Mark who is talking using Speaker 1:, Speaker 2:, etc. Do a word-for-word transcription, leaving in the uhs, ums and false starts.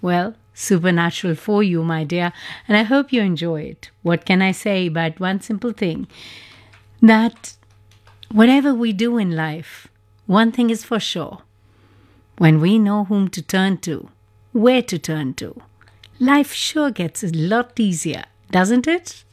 Speaker 1: Well, supernatural for you, my dear, and I hope you enjoy it. What can I say but one simple thing that whatever we do in life, one thing is for sure. When we know whom to turn to, where to turn to, life sure gets a lot easier, doesn't it?